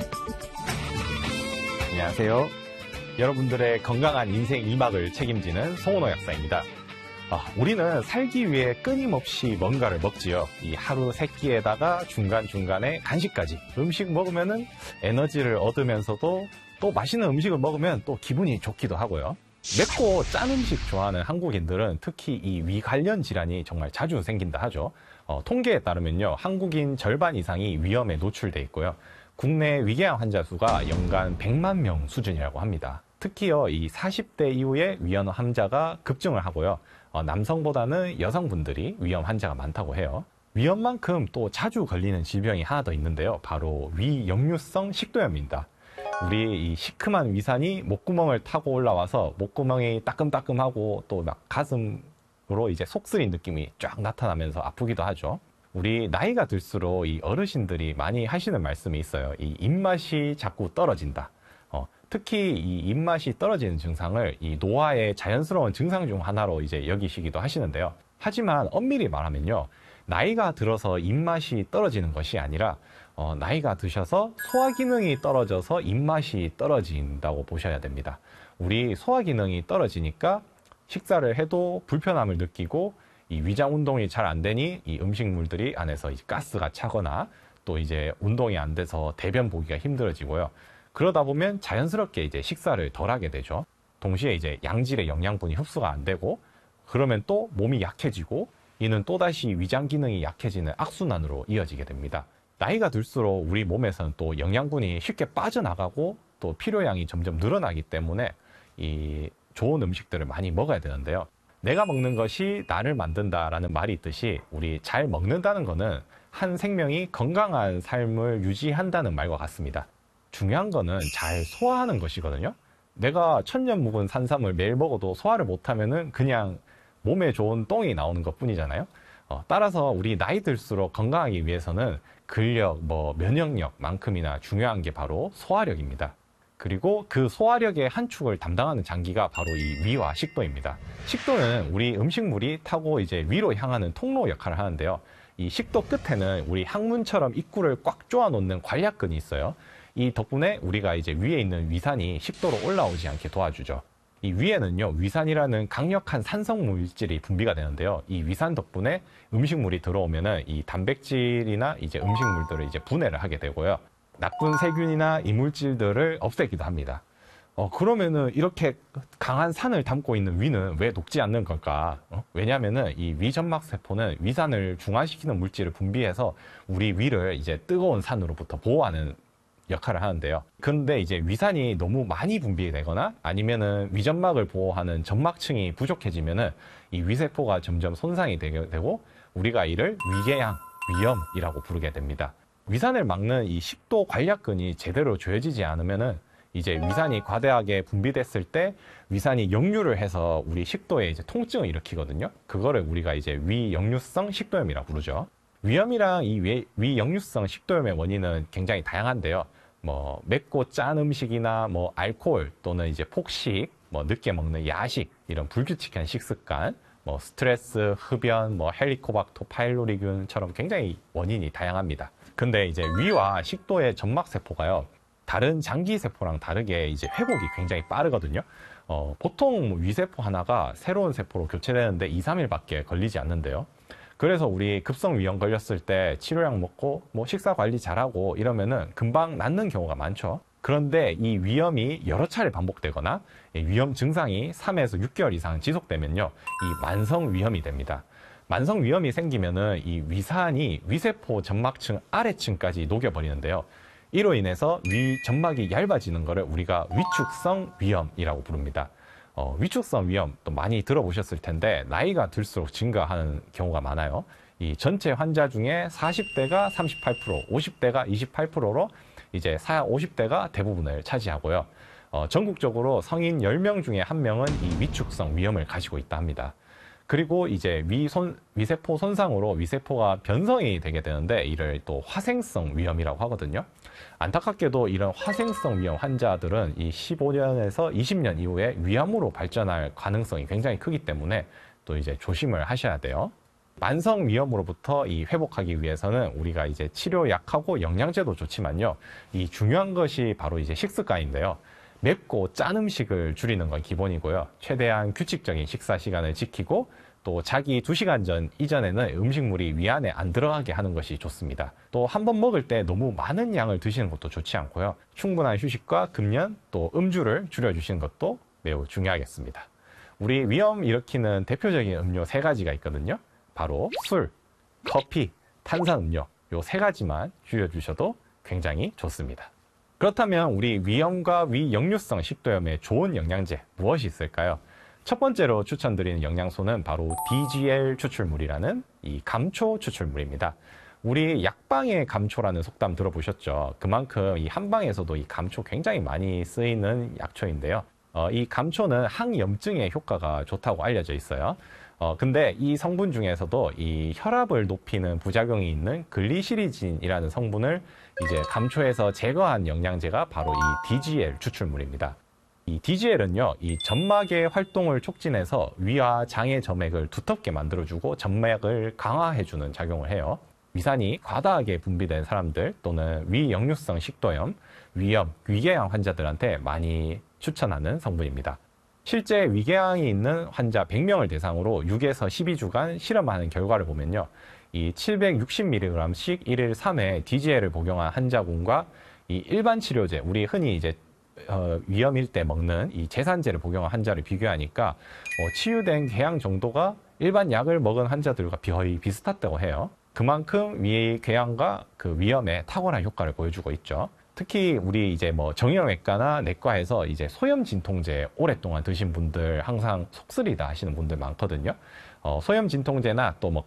안녕하세요. 여러분들의 건강한 인생 2막을 책임지는 송은호 약사입니다. 우리는 살기 위해 끊임없이 뭔가를 먹지요. 이 하루 3끼에다가 중간중간에 간식까지. 음식 먹으면은 에너지를 얻으면서도 또 맛있는 음식을 먹으면 또 기분이 좋기도 하고요. 맵고 짠 음식 좋아하는 한국인들은 특히 이 위 관련 질환이 정말 자주 생긴다 하죠. 통계에 따르면요, 한국인 절반 이상이 위험에 노출돼 있고요. 국내 위궤양 환자 수가 연간 100만 명 수준이라고 합니다. 특히요, 이 40대 이후에 위암 환자가 급증을 하고요. 남성보다는 여성분들이 위암 환자가 많다고 해요. 위암만큼 또 자주 걸리는 질병이 하나 더 있는데요. 바로 위역류성 식도염입니다. 우리 이 시큼한 위산이 목구멍을 타고 올라와서 목구멍이 따끔따끔하고 또 막 가슴으로 이제 속쓰린 느낌이 쫙 나타나면서 아프기도 하죠. 우리 나이가 들수록 이 어르신들이 많이 하시는 말씀이 있어요. 이 입맛이 자꾸 떨어진다. 특히 이 입맛이 떨어지는 증상을 이 노화의 자연스러운 증상 중 하나로 이제 여기시기도 하시는데요. 하지만 엄밀히 말하면요, 나이가 들어서 입맛이 떨어지는 것이 아니라 나이가 드셔서 소화 기능이 떨어져서 입맛이 떨어진다고 보셔야 됩니다. 우리 소화 기능이 떨어지니까 식사를 해도 불편함을 느끼고 이 위장 운동이 잘 안 되니 이 음식물들이 안에서 이제 가스가 차거나 또 이제 운동이 안 돼서 대변 보기가 힘들어지고요. 그러다 보면 자연스럽게 이제 식사를 덜 하게 되죠. 동시에 이제 양질의 영양분이 흡수가 안 되고, 그러면 또 몸이 약해지고, 이는 또다시 위장 기능이 약해지는 악순환으로 이어지게 됩니다. 나이가 들수록 우리 몸에서는 또 영양분이 쉽게 빠져나가고 또 필요량이 점점 늘어나기 때문에 이 좋은 음식들을 많이 먹어야 되는데요. 내가 먹는 것이 나를 만든다라는 말이 있듯이 우리 잘 먹는다는 거는 한 생명이 건강한 삶을 유지한다는 말과 같습니다. 중요한 거는 잘 소화하는 것이거든요. 내가 천년 묵은 산삼을 매일 먹어도 소화를 못하면은 그냥 몸에 좋은 똥이 나오는 것 뿐이잖아요. 따라서 우리 나이 들수록 건강하기 위해서는 근력, 면역력만큼이나 중요한 게 바로 소화력입니다. 그리고 그 소화력의 한 축을 담당하는 장기가 바로 이 위와 식도입니다. 식도는 우리 음식물이 타고 이제 위로 향하는 통로 역할을 하는데요. 이 식도 끝에는 우리 항문처럼 입구를 꽉 조아 놓는 관략근이 있어요. 이 덕분에 우리가 이제 위에 있는 위산이 식도로 올라오지 않게 도와주죠. 이 위에는요, 위산이라는 강력한 산성 물질이 분비가 되는데요. 이 위산 덕분에 음식물이 들어오면은 이 단백질이나 이제 음식물들을 이제 분해를 하게 되고요. 나쁜 세균이나 이물질들을 없애기도 합니다. 그러면은 이렇게 강한 산을 담고 있는 위는 왜 녹지 않는 걸까? 왜냐면은 이 위점막 세포는 위산을 중화시키는 물질을 분비해서 우리 위를 이제 뜨거운 산으로부터 보호하는 역할을 하는데요. 그런데 이제 위산이 너무 많이 분비되거나 아니면은 위점막을 보호하는 점막층이 부족해지면은 이 위세포가 점점 손상이 되고 우리가 이를 위궤양, 위염이라고 부르게 됩니다. 위산을 막는 이 식도 관략근이 제대로 조여지지 않으면은 이제 위산이 과다하게 분비됐을 때 위산이 역류를 해서 우리 식도에 이제 통증을 일으키거든요. 그거를 우리가 이제 위역류성 식도염이라고 부르죠. 위염이랑 이 위역류성 식도염의 원인은 굉장히 다양한데요. 맵고 짠 음식이나 알코올 또는 이제 폭식, 늦게 먹는 야식, 이런 불규칙한 식습관, 스트레스, 흡연, 헬리코박터 파일로리균처럼 굉장히 원인이 다양합니다. 근데 이제 위와 식도의 점막세포가요, 다른 장기세포랑 다르게 이제 회복이 굉장히 빠르거든요. 보통 위세포 하나가 새로운 세포로 교체되는데 2, 3일밖에 걸리지 않는데요. 그래서 우리 급성 위염 걸렸을 때 치료약 먹고 식사 관리 잘하고 이러면은 금방 낫는 경우가 많죠. 그런데 이 위염이 여러 차례 반복되거나 위염 증상이 3에서 6개월 이상 지속되면요, 이 만성 위염이 됩니다. 만성 위염이 생기면은 이 위산이 위세포 점막층 아래층까지 녹여버리는데요. 이로 인해서 위 점막이 얇아지는 것을 우리가 위축성 위염이라고 부릅니다. 위축성 위염 또 많이 들어보셨을 텐데 나이가 들수록 증가하는 경우가 많아요. 이 전체 환자 중에 40대가 38%, 50대가 28%로 이제 50대가 대부분을 차지하고요. 전국적으로 성인 10명 중에 1명은 이 위축성 위염을 가지고 있다 합니다. 그리고 이제 위세포 손상으로 위세포가 변성이 되게 되는데 이를 또 화생성 위염이라고 하거든요. 안타깝게도 이런 화생성 위염 환자들은 이 15년에서 20년 이후에 위암으로 발전할 가능성이 굉장히 크기 때문에 또 이제 조심을 하셔야 돼요. 만성 위염으로부터 회복하기 위해서는 우리가 이제 치료약하고 영양제도 좋지만요. 이 중요한 것이 바로 이제 식습관인데요. 맵고 짠 음식을 줄이는 건 기본이고요. 최대한 규칙적인 식사 시간을 지키고 또 자기 2시간 전 이전에는 음식물이 위 안에 안 들어가게 하는 것이 좋습니다. 또 한 번 먹을 때 너무 많은 양을 드시는 것도 좋지 않고요. 충분한 휴식과 금연 또 음주를 줄여주시는 것도 매우 중요하겠습니다. 우리 위염 일으키는 대표적인 음료 3가지가 있거든요. 바로 술, 커피, 탄산음료 요 3가지만 줄여주셔도 굉장히 좋습니다. 그렇다면 우리 위염과 위역류성 식도염에 좋은 영양제 무엇이 있을까요? 첫 번째로 추천드리는 영양소는 바로 DGL 추출물이라는 이 감초 추출물입니다. 우리 약방의 감초라는 속담 들어보셨죠? 그만큼 이 한방에서도 이 감초 굉장히 많이 쓰이는 약초인데요. 이 감초는 항염증에 효과가 좋다고 알려져 있어요. 근데 이 성분 중에서도 이 혈압을 높이는 부작용이 있는 글리시리진이라는 성분을 이제 감초에서 제거한 영양제가 바로 이 DGL 추출물입니다. 이 DGL은요, 이 점막의 활동을 촉진해서 위와 장의 점액을 두텁게 만들어주고 점맥을 강화해주는 작용을 해요. 위산이 과다하게 분비된 사람들 또는 위역류성 식도염, 위염, 위궤양 환자들한테 많이 추천하는 성분입니다. 실제 위궤양이 있는 환자 100명을 대상으로 6에서 12주간 실험하는 결과를 보면요. 이 760mg씩 1일 3회 DGL을 복용한 환자군과 이 일반 치료제, 우리 흔히 이제 위염일 때 먹는 이 제산제를 복용한 환자를 비교하니까 치유된 궤양 정도가 일반 약을 먹은 환자들과 거의 비슷하다고 해요. 그만큼 위궤양과 그 위염에 탁월한 효과를 보여주고 있죠. 특히 우리 이제 뭐 정형외과나 내과에서 이제 소염 진통제 오랫동안 드신 분들 항상 속쓰리다 하시는 분들 많거든요. 소염 진통제나 또 뭐